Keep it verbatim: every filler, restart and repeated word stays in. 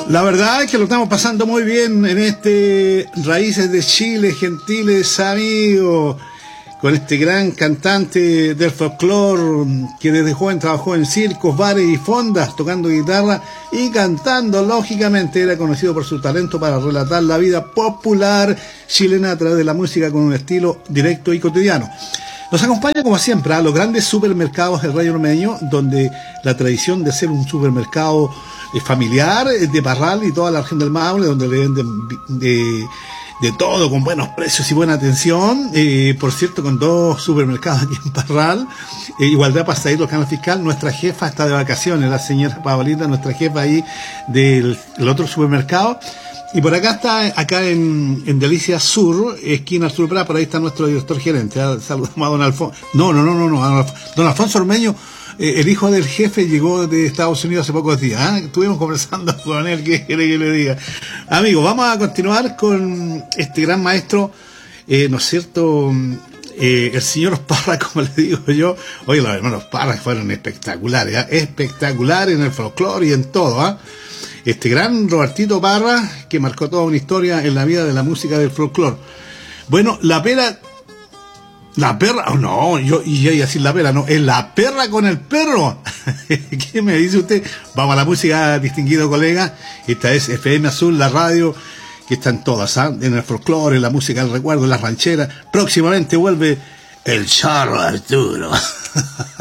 La verdad es que lo estamos pasando muy bien en este Raíces de Chile, gentiles amigos, con este gran cantante del folclore que desde joven trabajó en circos, bares y fondas, tocando guitarra y cantando. Lógicamente era conocido por su talento para relatar la vida popular chilena a través de la música con un estilo directo y cotidiano. Nos acompaña como siempre a los grandes supermercados del Rayo Ormeño, donde la tradición de ser un supermercado familiar de Parral y toda la región del Maule, donde le venden de, de todo con buenos precios y buena atención. Eh, por cierto, con dos supermercados aquí en Parral, eh, igualdad para salir los canales fiscal. Nuestra jefa está de vacaciones, la señora Paolita, nuestra jefa ahí del, del otro supermercado. Y por acá está, acá en, en Delicias Sur, esquina Sur Prat, por ahí está nuestro director gerente. Saludamos a don Alfonso. No, no, no, no, no, don Alfonso Ormeño. Eh, el hijo del jefe llegó de Estados Unidos hace pocos días. ¿eh? Estuvimos conversando con él, ¿qué quiere que le diga? Amigos, vamos a continuar con este gran maestro, eh, ¿no es cierto? Eh, el señor Parra, como le digo yo. Oye, los hermanos Parra fueron espectaculares, ¿eh? espectaculares en el folclore y en todo. ¿eh? Este gran Robertito Parra, que marcó toda una historia en la vida de la música del folclore. Bueno, la pera... La perra, oh, no, yo y ella sin la perra, no, es la perra con el perro. ¿Qué me dice usted? Vamos a la música, distinguido colega. Esta es F M Azul, la radio, que están todas, ¿eh? En el folclore, en la música del recuerdo, en las rancheras. Próximamente vuelve el Charro Arturo.